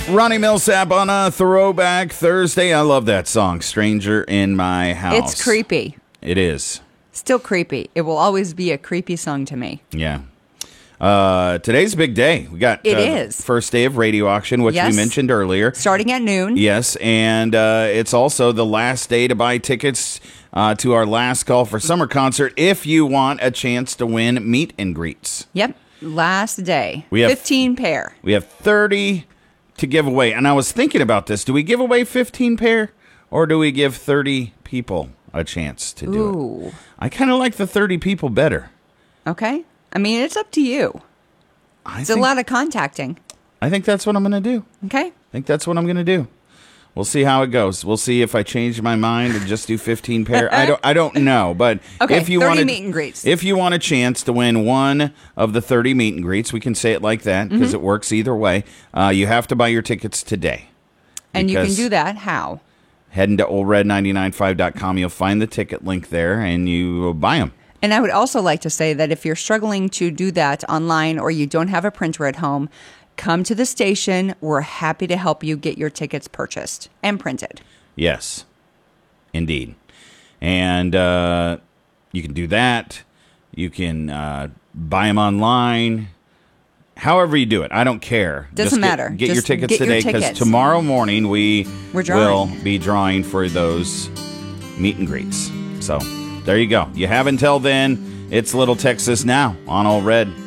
Ronnie Millsap on a Throwback Thursday. I love that song, Stranger in My House. It's creepy. It is. Still creepy. It will always be a creepy song to me. Yeah. Today's a big day. We got It is. First day of radio auction, which Yes. we mentioned earlier. Starting at noon. Yes, and it's also the last day to buy tickets to our last call for summer concert if you want a chance to win meet and greets. Yep. Last day. We have 15 pair. We have 30 to give away. And I was thinking about this. Do we give away 15 pair or do we give 30 people a chance to do it? I kind of like the 30 people better. Okay. I mean, it's up to you. It's a lot of contacting. I think that's what I'm going to do. Okay. I think that's what I'm going to do. We'll see how it goes. We'll see if I change my mind and just do 15 pair. I don't know, but okay, if you 30 want meet and greets. If you want a chance to win one of the 30 meet and greets, we can say it like that because it works either way. You have to buy your tickets today. And you can do that how? Heading to oldred995.com, you'll find the ticket link there and you will buy them. And I would also like to say that if you're struggling to do that online or you don't have a printer at home, come to the station. We're happy to help you get your tickets purchased and printed. Yes, indeed. And you can do that. You can buy them online. However you do it. I don't care. Doesn't matter. Get your Just tickets get your today because tickets. tomorrow morning we're will drawing. be drawing for those meet and greets. So there you go. You have until then. It's Little Texas Now on All Red.